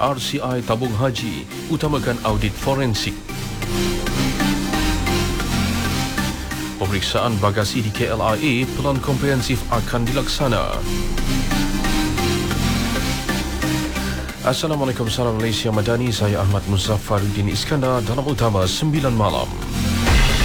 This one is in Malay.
RCI tabung haji utamakan audit forensik. Pemeriksaan bagasi di KLIA pelan komprehensif akan dilaksana. Assalamualaikum, salam Malaysia Madani. Saya Ahmad Muzaffaruddin Iskandar dalam Utama 9 Malam.